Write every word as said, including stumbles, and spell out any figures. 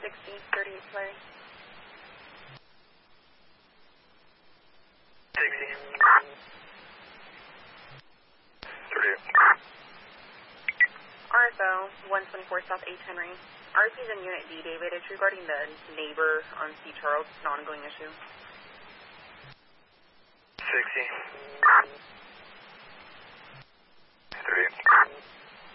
sixty, thirty-eight, Larry. sixty. thirty-eight. R F O, one twenty-four South eighth Henry. R P's in Unit D, David. It's regarding the neighbor on C. Charles. It's an ongoing issue. sixty.